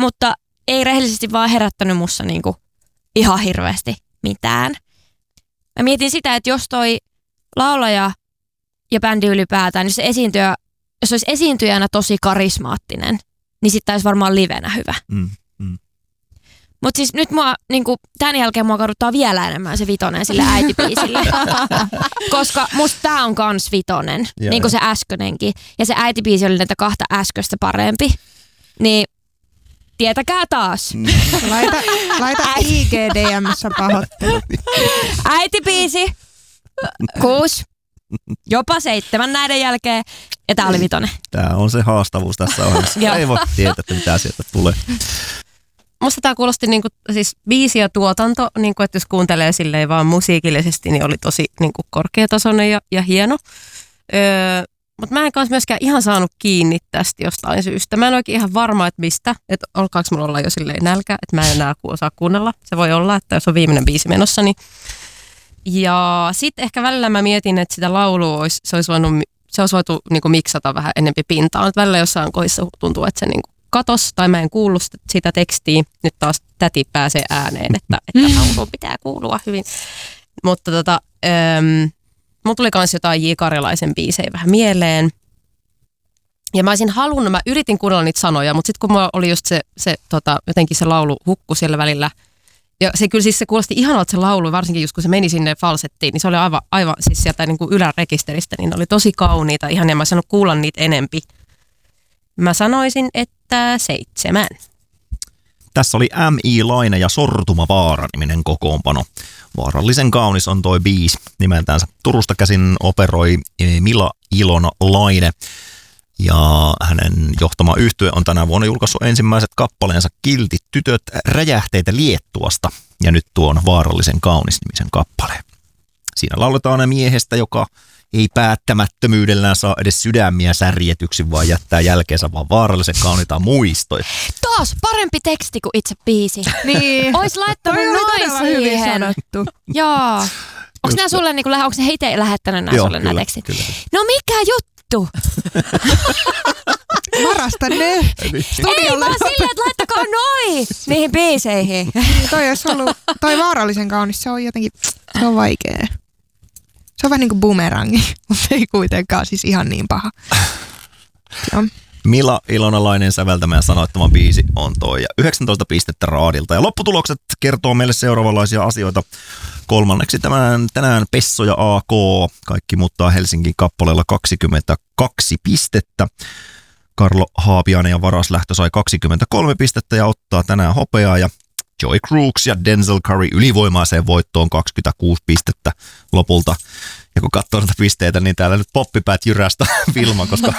mutta ei rehellisesti vaan herättänyt mussa niinku ihan hirveästi mitään. Mä mietin sitä, että jos toi laulaja ja bändi ylipäätään, niin jos olisi esiintyjänä tosi karismaattinen, niin sitten olisi varmaan livenä hyvä. Mutta siis nyt tämän jälkeen mua kaduttaa vielä enemmän se vitonen sille äitibiisille. Koska musta tää on kans vitonen, niin kuin se äskönenkin. Ja se äitibiisi oli näitä kahta äsköstä parempi. Niin tietäkää taas. Laita IGDM:ssä pahoittelut. Äitibiisi 6, jopa 7 näiden jälkeen. Ja tää oli vitonen. Tää on se haastavuus tässä ohjelmassa. Ei voi tietää, että mitä sieltä tulee. Musta tää kuulosti siis biisi ja tuotanto, että jos kuuntelee silleen vaan musiikillisesti, niin oli tosi korkeatasoinen ja hieno. Mutta mä en kanssa myöskään ihan saanut kiinni tästä jostain syystä. Mä en oikein ihan varma, että mistä. Että alkaako mulla olla jo silleen nälkä, että mä en enää osaa kuunnella. Se voi olla, että jos on viimeinen biisi menossa. Niin. Ja sitten ehkä välillä mä mietin, että sitä laulua se olisi voitu miksata vähän enempi pintaan. Välillä jossain kohdissa tuntuu, että se katos tai mä en kuullut sitä tekstiä. Nyt taas täti pääsee ääneen, että lauluun pitää kuulua hyvin. Mutta mulla tuli kans jotain J. Karjalaisen biisejä vähän mieleen. Ja mä yritin kuunnella niitä sanoja, mutta sitten kun mulla oli just jotenkin se laulu hukku siellä välillä. Ja se kyllä siis se kuulosti ihanalta se laulu, varsinkin just kun se meni sinne falsettiin, niin se oli aivan siis sieltä ylärekisteristä, niin ne oli tosi kauniita, ihan ja mä sanoin kuulla niitä enempi. Mä sanoisin, että 7. Tässä oli M.I. Laine ja Sortuma Vaara-niminen kokoonpano. Vaarallisen kaunis on toi biisi nimeltänsä. Turusta käsin operoi Mila Ilona Laine. Ja hänen johtama yhtye on tänä vuonna julkaissut ensimmäiset kappaleensa Kiltit tytöt räjähteitä Liettuasta. Ja nyt tuon Vaarallisen kaunis nimisen kappaleen. Siinä lauletaan miehestä, joka ei päättämättömyydellään saa edes sydämiä särjetyksi, vaan jättää jälkeensä vaan vaarallisen kauniita muistoja. Taas parempi teksti kuin itse biisi. Niin. Ois laittanut noin hyvin sanottu. Joo. Onko nämä sulle, onko ne itse lähettänyt sulle nämä tekstit? Kyllä. No mikä juttu? Varasta ne. Ei vaan silleen, että laittakaa noi niihin biiseihin. Toi Vaarallisen kaunis, se on jotenkin, se on vaikea. Se on vähän niin kuin bumerangi, mutta ei kuitenkaan siis ihan niin paha. Joo. Mila Ilonalainen säveltämä ja sanoittama biisi on toi. Ja 19 pistettä Raadilta. Ja lopputulokset kertoo meille seuraavanlaisia asioita. Kolmanneksi tänään Pesso ja AK. Kaikki muuttaa Helsingin kappaleella 22 pistettä. Karlo Haapiainen ja Varas Lähtö sai 23 pistettä ja ottaa tänään hopeaa. Ja Joy Crooks ja Denzel Curry ylivoimaiseen voittoon 26 pistettä lopulta. Ja kun katsoo näitä pisteitä, niin täällä nyt poppipäät jyrästä Vilma, koska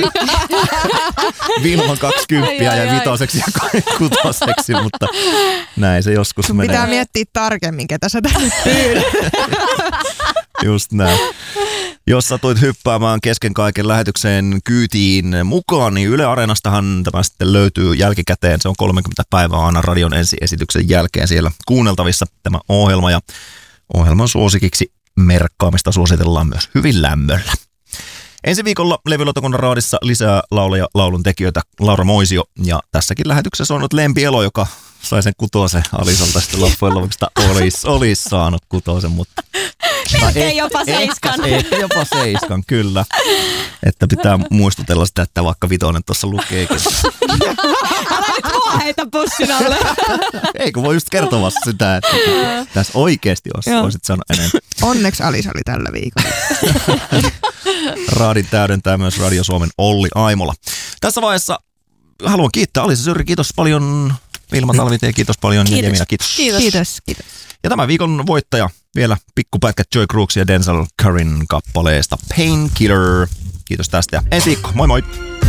Vilma 20 ja vitoseksi ja 6, mutta näin se joskus sun menee. Pitää miettiä tarkemmin, ketä sä tänne pyydät. Just näin. Jos satuit hyppäämään kesken kaiken lähetykseen kyytiin mukaan, niin Yle Areenastahan tämä sitten löytyy jälkikäteen. Se on 30 päivää aina radion ensiesityksen jälkeen siellä kuunneltavissa tämä ohjelma. Ja ohjelman suosikiksi merkkaamista suositellaan myös hyvin lämmöllä. Ensi viikolla Levylautakunnan raadissa lisää laulaja laulun tekijöitä Laura Moisio. Ja tässäkin lähetyksessä on nyt Lempi Elo, joka sai sen 6 Alisalta sitten loppujen lopuksi olisi saanut 6, mutta melkein jopa 7. Ehkä jopa 7, kyllä. Että pitää muistutella sitä, että vaikka 5 tuossa lukeekin. Älä nyt mua heitä pussin alle. Ei, kun voi just kertoa sitä, että tässä oikeasti olisit sanonut enemmän. Onneksi Alisa oli tällä viikolla. Raadin täydentää myös Radio Suomen Olli Aimola. Tässä vaiheessa haluan kiittää Alisa Syrri, kiitos paljon. Vilma Talvitie, kiitos paljon. Kiitos. Ja Jemina, kiitos. Kiitos. Ja tämän viikon voittaja vielä pikkupätkä Joy Crooks ja Denzel Curryn kappaleesta Painkiller. Kiitos tästä ja ensi viikko. Moi moi!